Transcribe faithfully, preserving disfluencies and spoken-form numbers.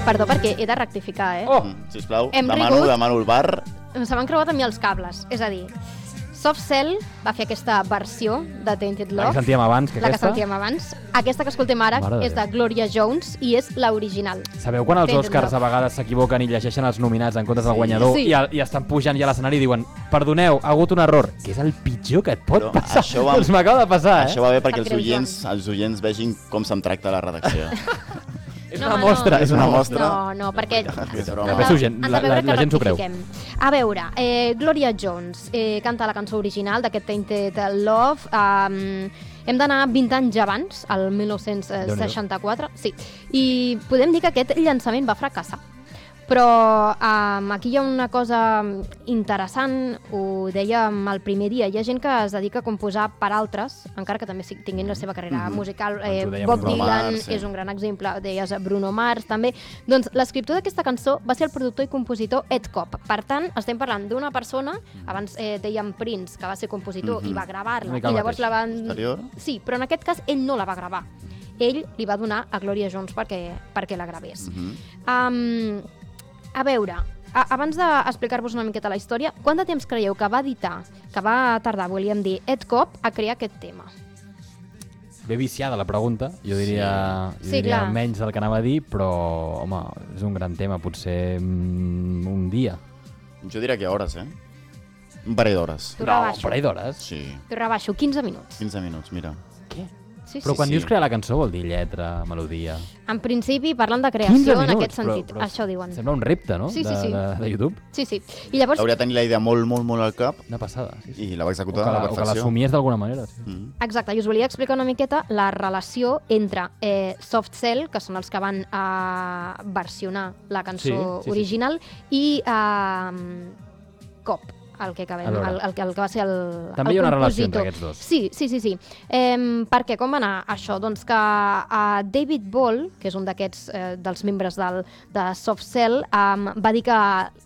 Perdó, perquè he de rectificar, eh? Oh, sisplau, Hem demano, rigut. demano el bar. Se m'han creuat a mi els cables. És a dir, Soft Cell va fer aquesta versió de Tainted La Love. que sentíem abans, que La que aquesta... sentíem abans. Aquesta que escoltem ara Mare de és de Déu. Gloria Jones i és l'original. Sabeu quan els Tainted Oscars Love. a vegades s'equivoquen i llegeixen els nominats en comptes del guanyador Sí. i, a, i estan pujant ja a l'escenari i diuen perdoneu, ha hagut un error, que és el pitjor que et pot Però passar. això va- Doncs m'acaba de passar, eh? Això va bé perquè Sap els greu, oients, els oients vegin com se'm tracta la redacció. És No, una home, mostra, no. és una Una mostra. mostra. No, no, perquè És broma. Després ho gent- han de la- veure la- que la gent s'ho creu. rectifiquem. A veure, eh, Gloria Jones eh, canta la cançó original d'aquest Tainted Love. Um, hem d'anar vint anys abans, al dinou seixanta-quatre. Sí, i podem dir que aquest llançament va fracassar. Però um, aquí hi ha una cosa interessant, ho dèiem el primer dia, hi ha gent que es dedica a composar per altres, encara que també sí- tinguin la seva carrera Mhm. musical. Doncs Eh, ho dèiem Bob Bruno Dylan Mars, sí. és un gran exemple, deies Bruno Mars també. Doncs l'escriptor d'aquesta cançó va ser el productor i compositor Ed Kopp. Per tant, estem parlant d'una persona, abans eh, dèiem Prince, que va ser compositor Mhm. i va gravar-la, Una mica el i llavors mateix. la van... Posterior? Sí, però en aquest cas ell no la va gravar. Ell li va donar a Gloria Jones perquè, perquè la gravés. Mhm. Um, a veure, a, abans d'explicar-vos una miqueta la història, quant de temps creieu que va editar, que va tardar, volíem dir, Ed Kopp a crear aquest tema? Bé viciada la pregunta, jo diria, jo Sí, diria clar. menys del que anava a dir, però, home, és un gran tema, potser mm, un dia. Jo diria que hores, eh? Un parell d'hores. Tu No, un rebaixo. parell d'hores. Sí, Tu rebaixo, quinze minuts. quinze minuts, mira. Què? Sí, Però sí, quan sí. dius crear la cançó vol dir lletra, melodia... En principi, parlen de quinze creació minuts, en aquest però- sentit. però Això diuen. Sembla un repte, no? Sí, sí, de, sí. De, de YouTube. Sí, sí. I llavors, Hauria de tenir la idea molt, molt, molt al cap Una passada. Sí, sí. i la va O executar que, a la la, o que perfecció. l'assumies d'alguna manera. Sí. Mm. exacte, i us volia explicar una miqueta la relació entre eh, Soft Cell, que són els que van eh, versionar la cançó Sí, sí, sí. original, i eh, Cop, el que, acabem, A veure. el, el, que- el que va ser el També el hi ha una relació compositor. entre aquests dos. Sí, sí, sí. sí. Eh, per què? Com va anar això? Doncs que eh, David Ball, que és un d'aquests, eh, dels membres del, de Soft Cell, eh, va dir que